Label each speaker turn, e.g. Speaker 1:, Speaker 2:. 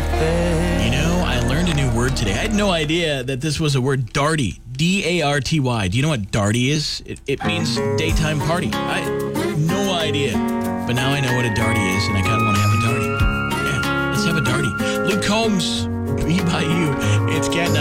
Speaker 1: thing.
Speaker 2: You know, I learned a new word today. I had no idea that this was a word, darty. D-A-R-T-Y. Do you know what darty is? It means daytime party. I had no idea. But now I know what a darty is, and I kind of want to have a darty. Yeah, let's have a darty. Luke Combs, Be By You. It's Cat 9.